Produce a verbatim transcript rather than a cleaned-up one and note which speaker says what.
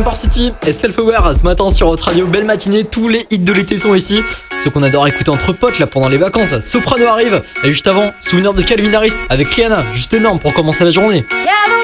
Speaker 1: Empire City et Self-Aware ce matin sur votre radio. Belle matinée, tous les hits de l'été sont ici. Ceux qu'on adore écouter entre potes là pendant les vacances. Soprano arrive et juste avant, souvenir de Calvin Harris avec Rihanna. Juste énorme pour commencer la journée.
Speaker 2: Yeah,